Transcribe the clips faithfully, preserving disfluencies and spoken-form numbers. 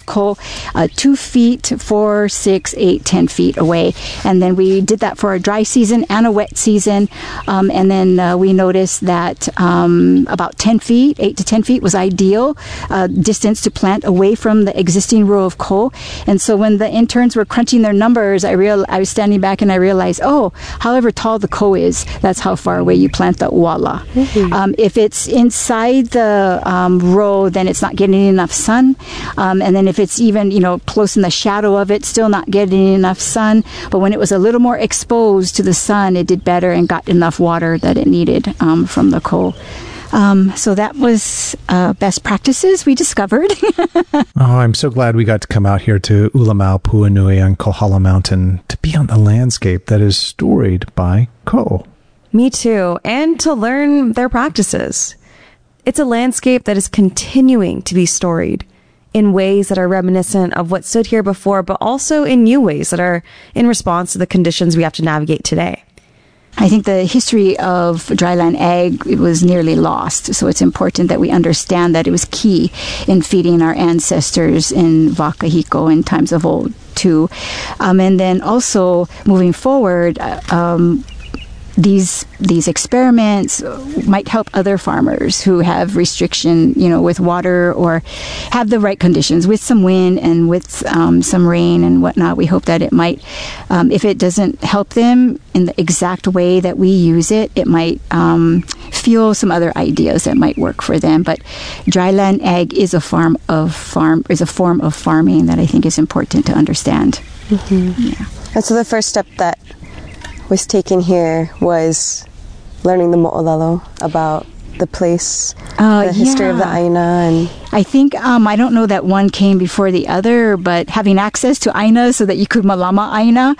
coal, uh, two feet, four, six, eight, ten feet away. And then we did that for a dry season and a wet season. Um, and then uh, we noticed that um, about ten feet, eight to ten feet was ideal uh, distance to plant away from the existing row of coal. And so when the interns were crunching their numbers, I real I was standing back and I realized, oh, however tall the coal is, that's how far away you plant the uwala. Mm-hmm. Um, if it's inside the um, row, then it's not getting enough sun. Um, and then if it's even, you know, close in the shadow of it, still not getting enough sun. But when it was a little more exposed to the sun, it did better and got enough water that it needed um, from the coal. Um, so that was uh, best practices we discovered. Oh, I'm so glad we got to come out here to Ulamau Puunui on Kohala Mountain to be on the landscape that is storied by Ko. Me too, and to learn their practices. It's a landscape that is continuing to be storied in ways that are reminiscent of what stood here before, but also in new ways that are in response to the conditions we have to navigate today. I think the history of dryland ag was nearly lost, so it's important that we understand that it was key in feeding our ancestors in Wakahiko in times of old, too. Um, and then also, moving forward, um, these these experiments might help other farmers who have restriction, you know, with water or have the right conditions with some wind and with um, some rain and whatnot. We hope that it might, um, if it doesn't help them in the exact way that we use it, it might um, fuel some other ideas that might work for them. But dryland ag is a farm of farm is a form of farming that I think is important to understand. Mm-hmm. Yeah. And so the first step that was taken here was learning the mo'olelo, about the place, uh, the history yeah. of the Aina. And I think, um, I don't know that one came before the other, but having access to Aina so that you could malama Aina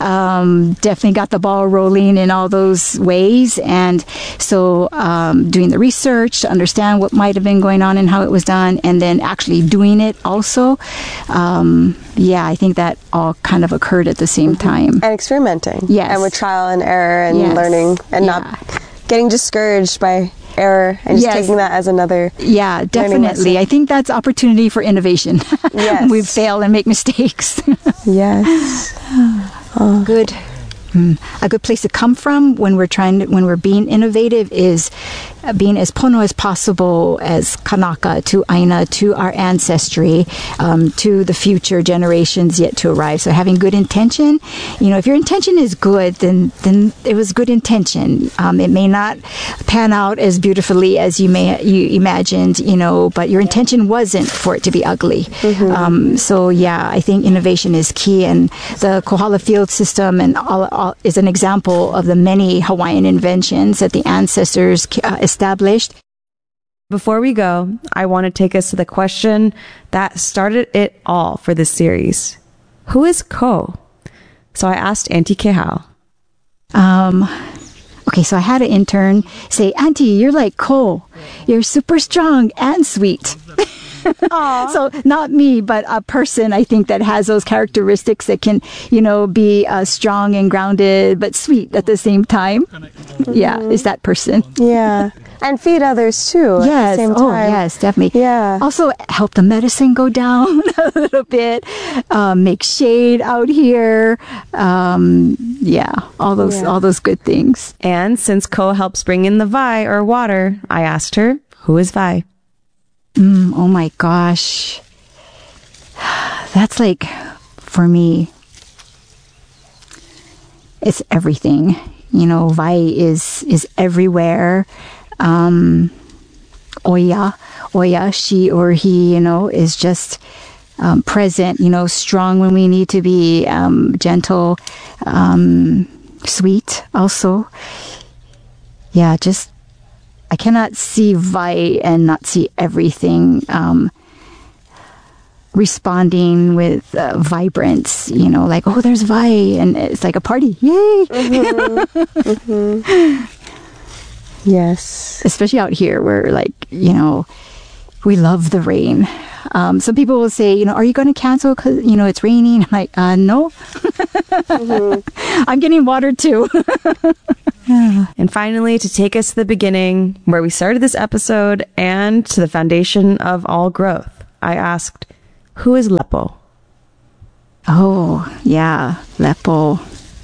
um, definitely got the ball rolling in all those ways. And so um, doing the research to understand what might have been going on and how it was done, and then actually doing it also. Um, yeah, I think that all kind of occurred at the same mm-hmm. time. And experimenting. Yes. And with trial and error and yes. learning and yeah. not getting discouraged by error and just yes. taking that as another yeah definitely I think that's opportunity for innovation. Yes. We fail and make mistakes. Yes. Oh. Good. Mm. A good place to come from when we're trying to, when we're being innovative is uh, being as pono as possible, as kanaka to Aina, to our ancestry, um, to the future generations yet to arrive. So having good intention, you know, if your intention is good, then then it was good intention. Um, it may not pan out as beautifully as you may you imagined, you know, but your intention wasn't for it to be ugly. Mm-hmm. Um, so yeah, I think innovation is key, and the Kohala Field System and all, all is an example of the many Hawaiian inventions that the ancestors uh, established. Before we go, I want to take us to the question that started it all for this series. Who is Ko? So I asked Auntie Kehau. Um, okay, so I had an intern say, Auntie, you're like Ko. You're super strong and sweet. So not me, but a person, I think, that has those characteristics that can, you know, be uh, strong and grounded, but sweet at the same time. Mm-hmm. Yeah, is that person. Yeah. And feed others, too, yes. at the same time. Oh, yes, definitely. Yeah. Also, help the medicine go down a little bit. Um, make shade out here. Um, yeah, all those, yeah. all those good things. And since Ko helps bring in the vai, or water, I asked her, who is vai? Mm, oh my gosh. That's like, for me, it's everything. You know, vai is, is everywhere. Um, Oya, Oya, she or he, you know, is just um, present, you know, strong when we need to be, um, gentle, um, sweet also. Yeah, just, I cannot see vai and not see everything um, responding with uh, vibrance, you know, like, oh, there's vai, and it's like a party. Yay! Mm-hmm. Mm-hmm. Yes. Especially out here where, like, you know, we love the rain. Um, some people will say, you know, are you going to cancel because, you know, it's raining? I'm like, uh, no. Mm-hmm. I'm getting water too. And finally, to take us to the beginning, where we started this episode, and to the foundation of all growth, I asked, Who is Lepo? Oh, yeah, Lepo.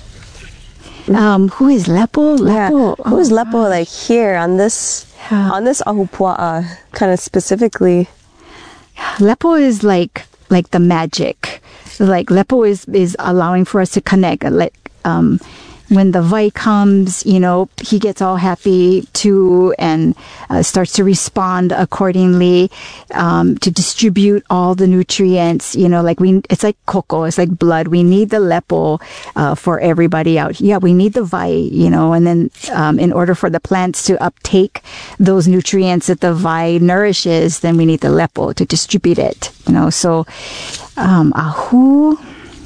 Um, who is Lepo? Lepo. Yeah. Who is Lepo gosh. like here on this Yeah. on this Ahupua'a kind of specifically? Lepo is like like the magic. Like Lepo is is allowing for us to connect. Like um, when the vai comes, you know, he gets all happy too and uh, starts to respond accordingly um, to distribute all the nutrients. You know, like we, it's like cocoa, it's like blood. We need the Lepo uh, for everybody out. Yeah, we need the vai, you know, and then um, in order for the plants to uptake those nutrients that the vai nourishes, then we need the Lepo to distribute it. You know, so um, ahu.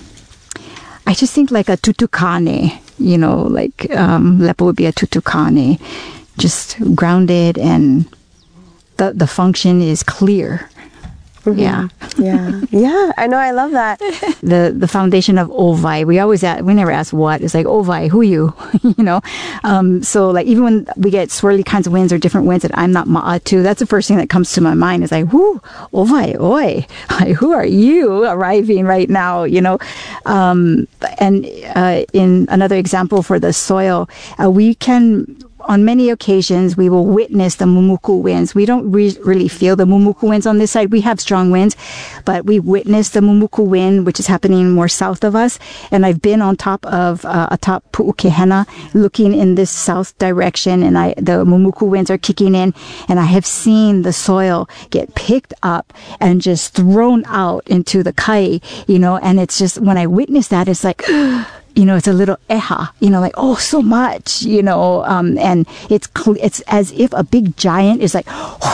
I just think like a tutukane, you know, like um, Lepo would be a tutukane, just grounded and the the function is clear. Mm-hmm. Yeah. Yeah. Yeah. I know. I love that. The the foundation of ovai. We always ask, we never ask what. It's like ovai, who you? you know. Um, so like even when we get swirly kinds of winds or different winds that I'm not ma'a to, that's the first thing that comes to my mind. Is like, whoo, ovai, oi, like, who are you arriving right now? You know. Um, and uh, in another example for the soil, uh, we can. On many occasions, we will witness the mumuku winds. We don't re- really feel the mumuku winds on this side. We have strong winds, but we witness the mumuku wind, which is happening more south of us. And I've been on top of uh, atop Pu'ukehena, looking in this south direction, and I the mumuku winds are kicking in, and I have seen the soil get picked up and just thrown out into the kai, you know. And it's just when I witness that, it's like. You know, it's a little eha, you know, like, oh, so much, you know, um, and it's, cl- it's as if a big giant is like,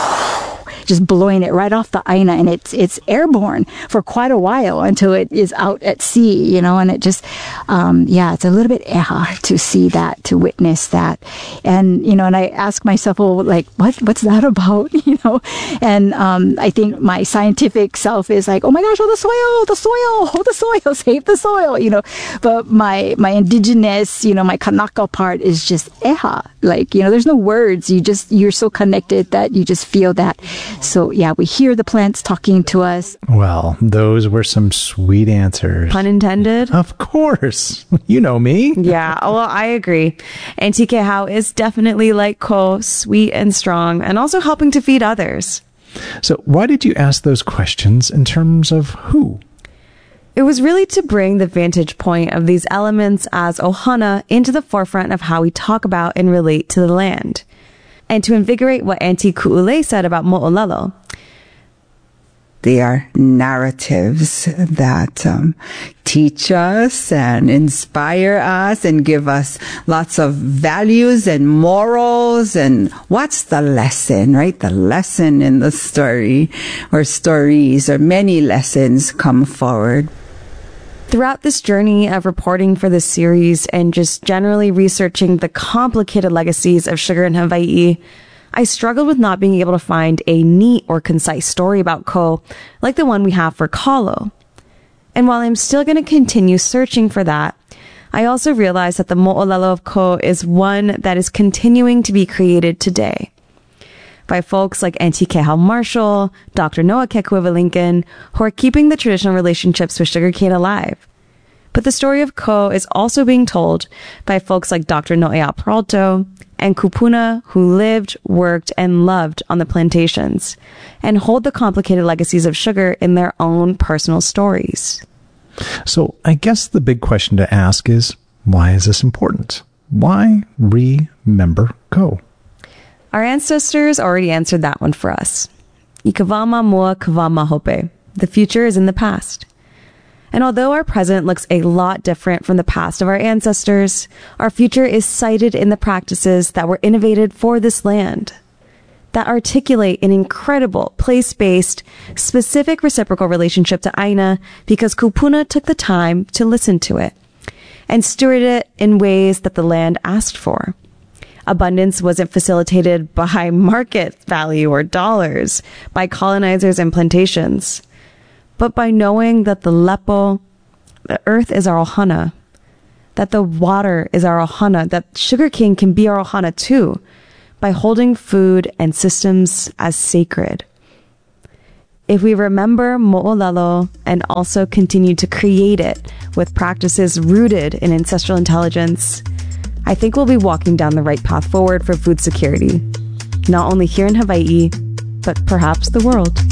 just blowing it right off the aina, and it's, it's airborne for quite a while until it is out at sea, you know, and it just, um, yeah, it's a little bit eha to see that, to witness that. And, you know, and I ask myself, well, like, what, what's that about, you know? And, um, I think my scientific self is like, oh my gosh, oh, the soil, the soil, oh, the soil, save the soil, you know, but my, my indigenous, you know, my Kanaka part is just eha, like, you know, there's no words. You just, you're so connected that you just feel that. So yeah, we hear the plants talking to us. Well, those were some sweet answers. Pun intended? Of course. You know me. Yeah, well, I agree. Auntie Kehau is definitely like Ko, sweet and strong, and also helping to feed others. So why did you ask those questions in terms of who? It was really to bring the vantage point of these elements as ohana into the forefront of how we talk about and relate to the land. And to invigorate what Auntie Ku'ule said about Mo'olelo. They are narratives that um, teach us and inspire us and give us lots of values and morals. And what's the lesson, right? The lesson in the story or stories or many lessons come forward. Throughout this journey of reporting for this series and just generally researching the complicated legacies of sugar in Hawaii, I struggled with not being able to find a neat or concise story about Ko like the one we have for Kalo. And while I'm still going to continue searching for that, I also realized that the Mo'olelo of Ko is one that is continuing to be created today by folks like Auntie Kehau Marshall, Doctor Noah Kekuiva Lincoln, who are keeping the traditional relationships with sugarcane alive. But the story of Ko is also being told by folks like Doctor Noea Peralto and Kupuna, who lived, worked, and loved on the plantations, and hold the complicated legacies of sugar in their own personal stories. So I guess the big question to ask is, why is this important? Why remember Ko? Our ancestors already answered that one for us. Ikavama mua kavama hope. The future is in the past. And although our present looks a lot different from the past of our ancestors, our future is cited in the practices that were innovated for this land, that articulate an incredible place-based, specific reciprocal relationship to Aina because Kupuna took the time to listen to it and steward it in ways that the land asked for. Abundance wasn't facilitated by market value or dollars, by colonizers and plantations, but by knowing that the lepo, the earth is our ohana, that the water is our ohana, that sugarcane can be our ohana too, by holding food and systems as sacred. If we remember mo'olelo and also continue to create it with practices rooted in ancestral intelligence, I think we'll be walking down the right path forward for food security, not only here in Hawaii, but perhaps the world.